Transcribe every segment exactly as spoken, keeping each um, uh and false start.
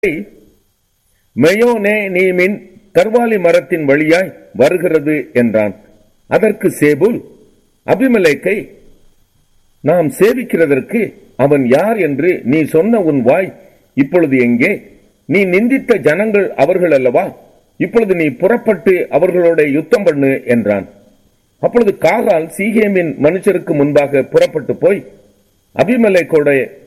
மெயோனே நீமின் கர்வாலி மரத்தின் வழியாய் வருகிறது என்றான். அதற்கு சேபூல், அபிமெலேக்கை நாம் சேவிக்கிறதற்கு அவன் யார் என்று நீ சொன்ன உன் வாய் இப்பொழுது எங்கே? நீ நிந்தித்த ஜனங்கள் அவர்கள் அல்லவா? இப்பொழுது நீ புறப்பட்டு அவர்களோட யுத்தம் பண்ணு என்றான். அப்பொழுது காகால் சீகேமின் மனுஷருக்கு முன்பாக புறப்பட்டு போய் அபிமெலேக்கோட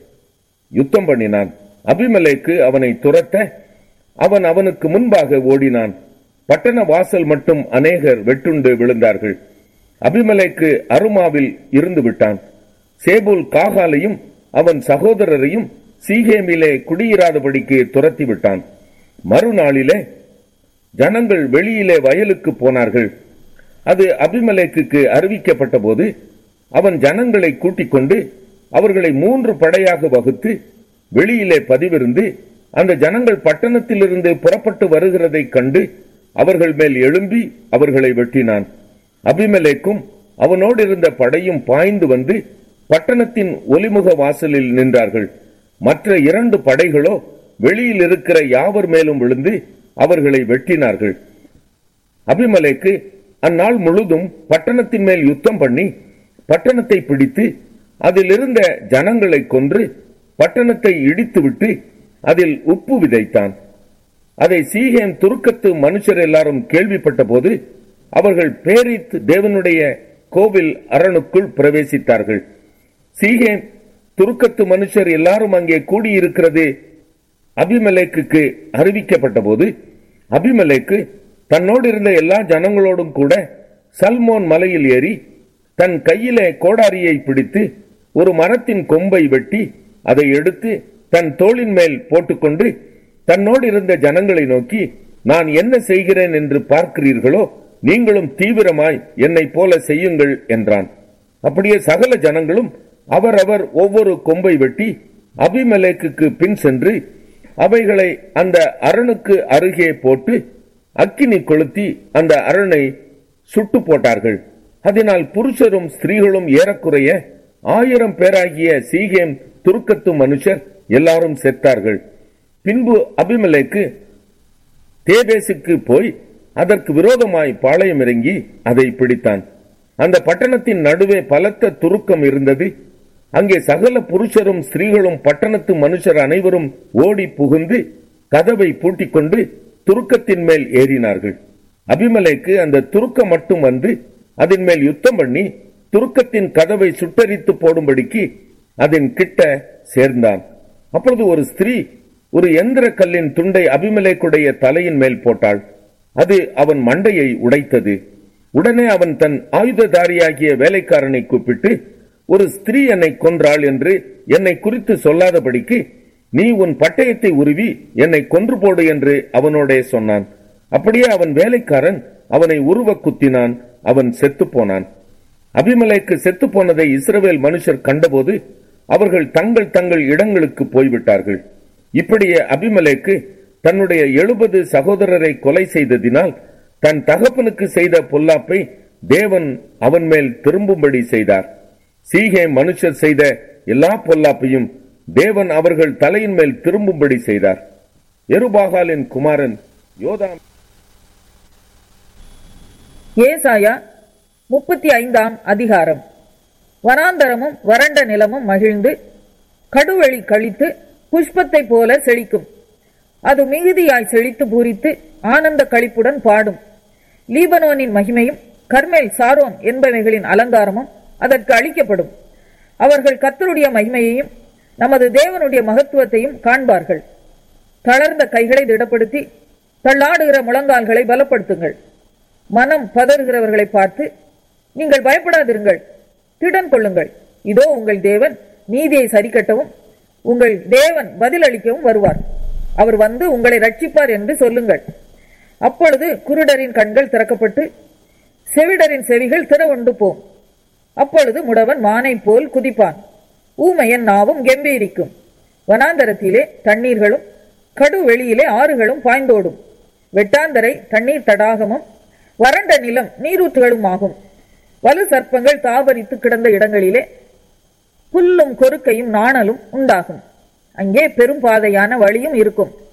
யுத்தம் பண்ணினான். அபிமெலேக்கு அவனை துரத்த அவன் அவனுக்கு முன்பாக ஓடினான். பட்டண வாசல் மட்டும் அநேகர் வெட்டுண்டு விழுந்தார்கள். அபிமெலேக்கு அருமாவில் இருந்து விட்டான். சேபூல் காகாலையும் அவன் சகோதரரையும் சீகேமிலே குடியிராதபடிக்கு துரத்தி விட்டான். மறுநாளிலே ஜனங்கள் வெளியிலே வயலுக்கு போனார்கள். அது அபிமெலேக்குக்கு அறிவிக்கப்பட்ட போது அவன் ஜனங்களை கூட்டிக் கொண்டு அவர்களை மூன்று படையாக வகுத்து வெளியிலே பதிவிருந்து அந்த ஜனங்கள் பட்டணத்திலிருந்து புறப்பட்டு வருகிறதை கண்டு அவர்கள் மேல் எழும்பி அவர்களை வெட்டினான். அபிமெலேக்கும் அவனோடு இருந்த படையும் பாய்ந்து வந்து பட்டணத்தின் ஒலிமுக வாசலில் நின்றார்கள். மற்ற இரண்டு படைகளோ வெளியில் இருக்கிற யாவர் மேலும் விழுந்து அவர்களை வெட்டினார்கள். அபிமெலேக்கு அந்நாள் முழுதும் பட்டணத்தின் மேல் யுத்தம் பண்ணி பட்டணத்தை பிடித்து அதில் இருந்த ஜனங்களை கொன்று பட்டணத்தை இடித்துவிட்டு அதில் உப்பு விதைத்தான். அதை சீகேம் துருக்கத்து மனுஷர் எல்லாரும் கேள்விப்பட்ட போது அவர்கள் பேரித் தேவனுடைய கோவில் அரணுக்குள் பிரவேசித்தார்கள். சீகேம் துருக்கத்து மனுஷர் எல்லாரும் அங்கே கூடியிருக்கிறது அபிமெலேக்குக்கு அறிவிக்கப்பட்ட போது அபிமெலேக்கு தன்னோடு இருந்த எல்லா ஜனங்களோடும் கூட சல்மோன் மலையில் ஏறி தன் கையிலே கோடாரியை பிடித்து ஒரு மரத்தின் கொம்பை வெட்டி அதை எடுத்து தன் தோளின் மேல் போட்டுக்கொண்டு தன்னோடு இருந்த ஜனங்களை நோக்கி, நான் என்ன செய்கிறேன் என்று பார்க்கிறீர்களோ நீங்களும் தீவிரமாய் என்னை போல செய்யுங்கள் என்றான். அப்படியே சகல ஜனங்களும் அவரவர் ஒவ்வொரு கொம்பை வெட்டி அபிமெலேக்குக்கு பின் சென்று அவைகளை அந்த அரணுக்கு அருகே போட்டு அக்கினி கொளுத்தி அந்த அரணை சுட்டு போட்டார்கள். அதனால் புருஷரும் ஸ்திரீகளும் ஏறக்குறைய ஆயிரம் பேராகிய சீகேம் துருக்கத்து மனுஷர் எல்லாரும் செத்தார்கள். பின்பு அபிமெலேக்கு தேபேசுக்கு போய் அதற்கு விரோதமாய் பாளையம் இறங்கி அதை பிடித்தான். அந்த பட்டணத்தின் நடுவே பலத்த துருக்கம் இருந்தது. அங்கே சகல புருஷரும் ஸ்திரீகளும் பட்டணத்து மனுஷர் அனைவரும் ஓடி புகுந்து கதவை பூட்டிக் கொண்டு துருக்கத்தின் மேல் ஏறினார்கள். அபிமெலேக்கு அந்த துருக்கம் மட்டும் வந்து அதன் மேல் யுத்தம் பண்ணி துருக்கத்தின் கதவை சுட்டரித்து போடும்படிக்கு அதன் கிட்ட சேர்ந்தான். அப்பொழுது ஒரு ஸ்திரீ ஒரு எந்திர கல்லின் துண்டை அபிமெலேக்குடைய தலையின் மேல் போட்டாள். அது அவன் மண்டையை உடைத்தது. உடனே அவன் தன் ஆயுததாரியாகிய வேலைக்காரனை கூப்பிட்டு, ஒரு ஸ்திரீ என்னை கொன்றாள் என்று என்னை குறித்து சொல்லாதபடிக்கு நீ உன் பட்டயத்தை உருவி என்னை கொன்று போடு என்று அவனோடே சொன்னான். அப்படியே அவன் வேலைக்காரன் அவனை உருவ குத்தினான். அவன் செத்து போனான். அபிமெலேக்கு செத்து போனதை இஸ்ரவேல் மனுஷர் கண்டபோது அவர்கள் தங்கள் தங்கள் இடங்களுக்கு போய்விட்டார்கள். இப்படியே அபிமெலேக்கு தன்னுடைய எழுபது சகோதரரை கொலை செய்ததினால் தன் தகப்பனுக்கு செய்த பொல்லாப்பை தேவன் அவன் மேல் திரும்பும்படி செய்தார். சீகேம் மனுஷர் செய்த எல்லா பொல்லாப்பையும் தேவன் அவர்கள் தலையின் மேல் திரும்பும்படி செய்தார். யெருபாகாலின் குமாரன் யோதாம். ஏசாயா முப்பத்தி ஐந்தாம் அதிகாரம். வனாந்தரமும் வறண்ட நிலமும் மகிழ்ந்து கடுவெளி கழித்து புஷ்பத்தை போல செழிக்கும். அது மிகுதியாய் செழித்து பூரித்து ஆனந்த களிப்புடன் பாடும். லீபனோனின் மகிமையும் கர்மேல் சாரோன் என்பவைகளின் அலங்காரமும் அதற்கு அளிக்கப்படும். அவர்கள் கர்த்தருடைய மகிமையையும் நமது தேவனுடைய மகத்துவத்தையும் காண்பார்கள். தளர்ந்த கைகளை திடப்படுத்தி தள்ளாடுகிற முழங்கால்களை பலப்படுத்துங்கள். மனம் பதறுகிறவர்களை பார்த்து, நீங்கள் பயப்படாதிருங்கள், திடன் கொள்ளுங்கள். இதோ உங்கள் தேவன் நீதியை சரிக்கட்டவும் உங்கள் தேவன் பதிலளிக்கவும் வருவார். அவர் வந்து உங்களை ரட்சிப்பார் என்று சொல்லுங்கள். அப்பொழுது குருடரின் கண்கள் திறக்கப்பட்டு செவிடரின் செவிகள் திறவுண்டு போம். அப்பொழுது முடவன் மானை போல் குதிப்பான். ஊமையன் நாவும் கெம்பீரிக்கும். வனாந்தரத்திலே தண்ணீர்களும் கடு வெளியிலே ஆறுகளும் பாய்ந்தோடும். வெட்டாந்தரை தண்ணீர் தடாகமும் வறண்ட நிலம் நீரூற்றுகளும் ஆகும். வலு சர்ப்பங்கள் தாபரித்து கிடந்த இடங்களிலே புல்லும் கொறுக்கையும் நாணலும் உண்டாகும். அங்கே பெரும் பாதையான வழியும் இருக்கும்.